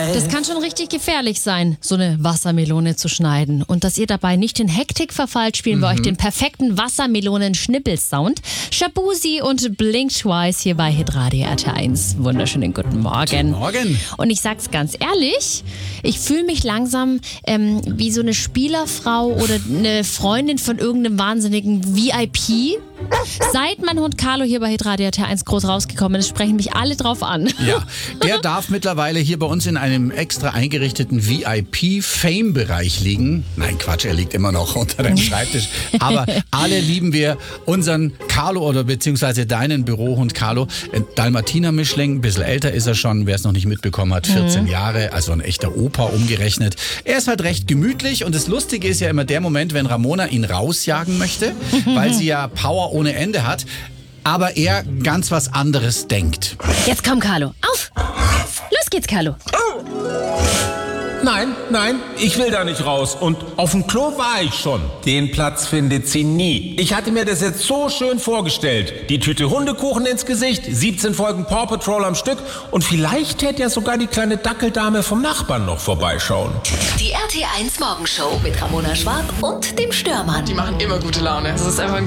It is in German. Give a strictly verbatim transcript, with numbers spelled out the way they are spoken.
Das kann schon richtig gefährlich sein, so eine Wassermelone zu schneiden. Und dass ihr dabei nicht in Hektik verfallt, spielen wir Mhm. euch den perfekten Wassermelonen-Schnippelsound. Shabuzi und Blink Twice hier bei Hitradio R T eins. Wunderschönen guten Morgen. Guten Morgen. Und ich sag's ganz ehrlich, ich fühle mich langsam ähm, wie so eine Spielerfrau oder eine Freundin von irgendeinem wahnsinnigen V I P. Seit mein Hund Carlo hier bei Hitradio R T eins groß rausgekommen ist, sprechen mich alle drauf an. Ja, der darf mittlerweile hier bei uns in einem extra eingerichteten V I P-Fame-Bereich liegen. Nein, Quatsch, er liegt immer noch unter dem Schreibtisch. Aber alle lieben wir unseren Carlo oder beziehungsweise deinen Bürohund Carlo. Ein Dalmatiner-Mischling, ein bisschen älter ist er schon, wer es noch nicht mitbekommen hat, vierzehn mhm. Jahre, also ein echter Opa umgerechnet. Er ist halt recht gemütlich und das Lustige ist ja immer der Moment, wenn Ramona ihn rausjagen möchte, weil sie ja Power ohne Ende hat, aber er ganz was anderes denkt. Jetzt komm, Carlo, auf! Los geht's, Carlo. Nein, nein, ich will da nicht raus. Und auf dem Klo war ich schon. Den Platz findet sie nie. Ich hatte mir das jetzt so schön vorgestellt. Die Tüte Hundekuchen ins Gesicht, siebzehn Folgen Paw Patrol am Stück und vielleicht hätte ja sogar die kleine Dackeldame vom Nachbarn noch vorbeischauen. Die R T eins Morgenshow mit Ramona Schwarb und dem Störmann. Die machen immer gute Laune. Das ist einfach ein